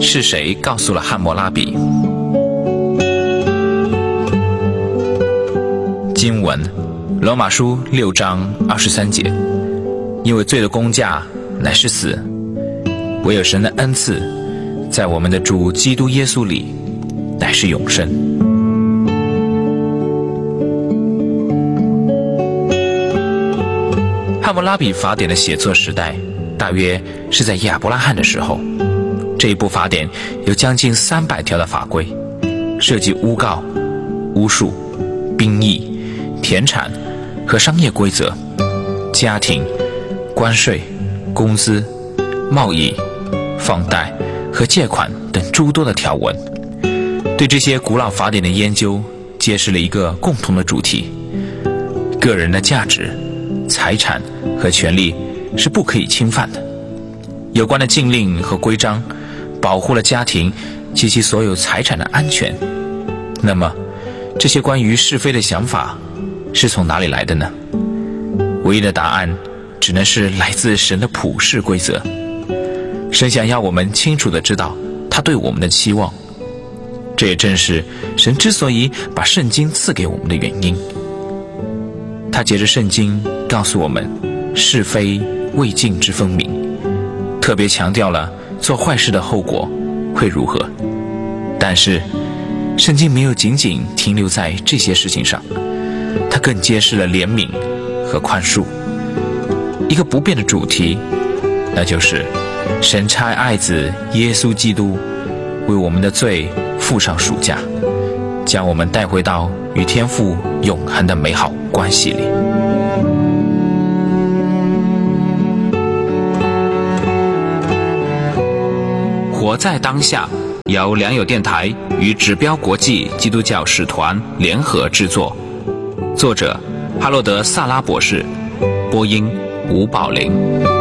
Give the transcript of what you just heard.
是谁告诉了汉谟拉比？经文罗马书6章23节，因为罪的工价乃是死，唯有神的恩赐在我们的主基督耶稣里乃是永生。汉谟拉比法典的写作时代大约是在亚伯拉罕的时候。这一部法典有将近300条的法规，涉及诬告、巫术、兵役、田产和商业规则、家庭、关税、工资、贸易、放贷和借款等诸多的条文。对这些古老法典的研究揭示了一个共同的主题：个人的价值、财产和权利是不可以侵犯的。有关的禁令和规章保护了家庭及其所有财产的安全。那么这些关于是非的想法是从哪里来的呢？唯一的答案只能是来自神的普世规则。神想要我们清楚地知道他对我们的期望，这也正是神之所以把圣经赐给我们的原因。他借着圣经告诉我们是非未尽之分明，特别强调了做坏事的后果会如何。但是圣经没有仅仅停留在这些事情上，它更揭示了怜悯和宽恕，一个不变的主题，那就是神差爱子耶稣基督为我们的罪付上赎价，将我们带回到与天父永恒的美好关系里。活在当下由良友电台与指标国际基督教使团联合制作，作者哈洛德·萨拉博士，播音吴宝林。